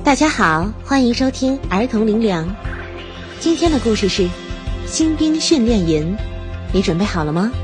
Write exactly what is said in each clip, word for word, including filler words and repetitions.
大家好，欢迎收听儿童灵粮。今天的故事是新兵训练营，你准备好了吗？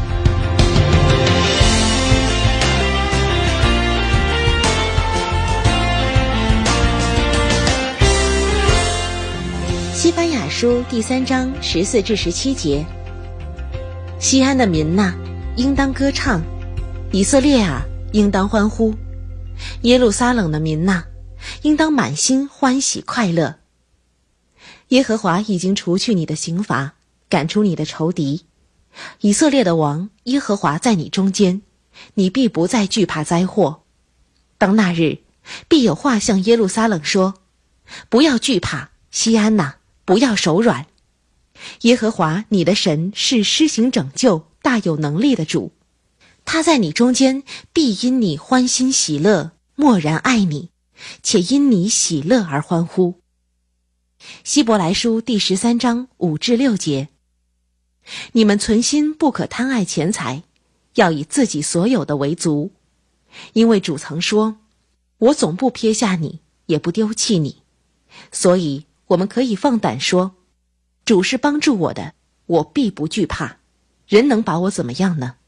西番雅书第三章十四至十七节。西安的民哪，应当歌唱；以色列啊，应当欢呼；耶路撒冷的民哪，应当满心欢喜快乐。耶和华已经除去你的刑罚，赶出你的仇敌。以色列的王耶和华在你中间，你必不再惧怕灾祸。当那日，必有话向耶路撒冷说：不要惧怕，西安哪，不要手软。耶和华你的神是施行拯救、大有能力的主，他在你中间必因你欢欣喜乐，默然爱你，且因你喜乐而欢呼。希伯来书第十三章五至六节。你们存心不可贪爱钱财，要以自己所有的为足，因为主曾说：我总不撇下你，也不丢弃你。所以我们可以放胆说，主是帮助我的，我必不惧怕。人能把我怎么样呢？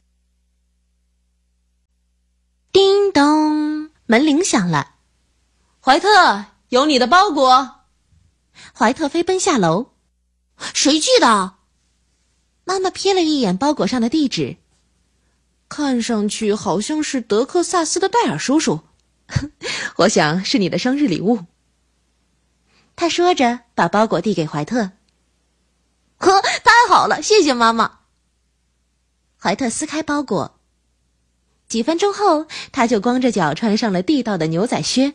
叮咚，门铃响了。 怀特，有你的包裹。 怀特飞奔下楼。 谁寄的？ 妈妈瞥了一眼包裹上的地址， 看上去好像是德克萨斯的戴尔叔叔。 我想是你的生日礼物。他说着把包裹递给怀特。 呵，太好了，谢谢妈妈。 怀特撕开包裹，几分钟后他就光着脚穿上了地道的牛仔靴。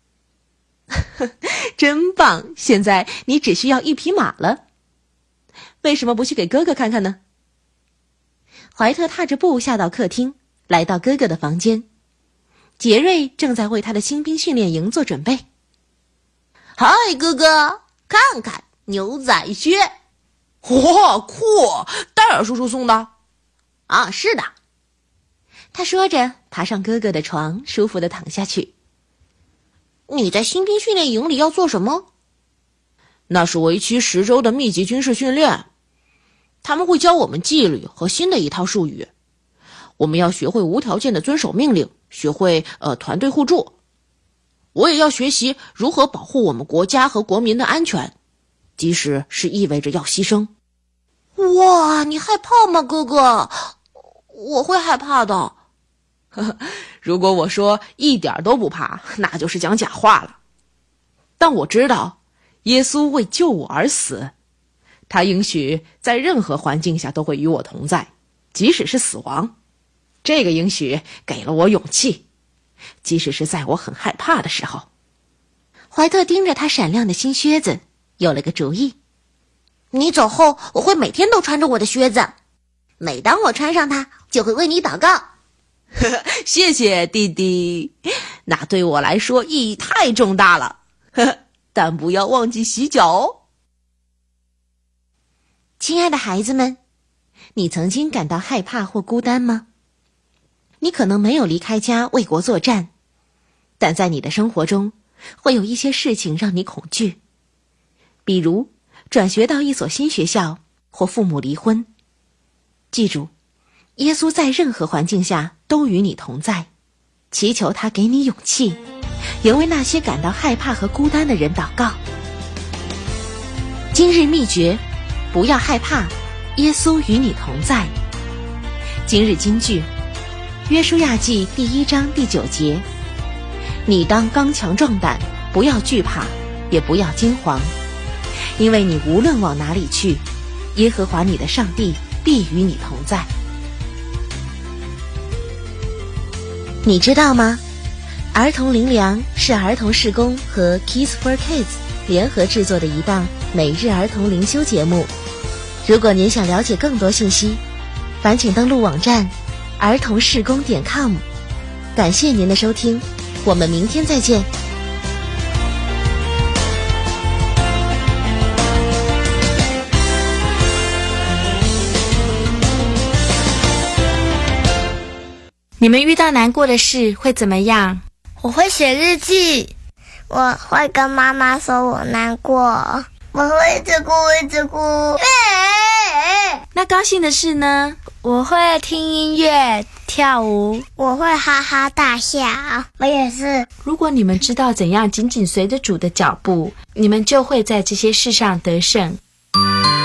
真棒，现在你只需要一匹马了。为什么不去给哥哥看看呢？怀特踏着步下到客厅，来到哥哥的房间。杰瑞正在为他的新兵训练营做准备。 嗨，哥哥，看看牛仔靴。 哇，酷！戴尔叔叔送的？ 啊，是的。 他说着爬上哥哥的床，舒服地躺下去。 你在新兵训练营里要做什么？ 那是为期十周的密集军事训练，他们会教我们纪律和新的一套术语。我们要学会无条件的遵守命令，学会呃团队互助。我也要学习如何保护我们国家和国民的安全，即使是意味着要牺牲。 哇，你害怕吗，哥哥？我会害怕的。 如果我说一点都不怕，那就是讲假话了。但我知道耶稣为救我而死，他应许在任何环境下都会与我同在，即使是死亡。这个应许给了我勇气，即使是在我很害怕的时候。 怀特盯着他闪亮的新靴子，有了个主意。 你走后，我会每天都穿着我的靴子，每当我穿上它，就会为你祷告。 谢谢弟弟，那对我来说意义太重大了。但不要忘记洗脚哦。 亲爱的孩子们，你曾经感到害怕或孤单吗？你可能没有离开家为国作战，但在你的生活中会有一些事情让你恐惧，比如转学到一所新学校或父母离婚。记住，耶稣在任何环境下都与你同在，祈求他给你勇气，也为那些感到害怕和孤单的人祷告。今日秘诀：不要害怕，耶稣与你同在。今日金句：约书亚记第一章第九节，你当刚强壮胆，不要惧怕，也不要惊惶，因为你无论往哪里去，耶和华你的上帝必与你同在。你知道吗？儿童灵粮是儿童事工和 Kids for Kids 联合制作的一档每日儿童灵修节目。如果您想了解更多信息，烦请登录网站儿童事工点 com。 感谢您的收听，我们明天再见。 你们遇到难过的事会怎么样？ 我会写日记。 我会跟妈妈说我难过，我会一直哭一直哭。 那高兴的事呢？ 我会听音乐跳舞，我会哈哈大笑。我也是。 如果你们知道怎样紧紧随着主的脚步，你们就会在这些事上得胜。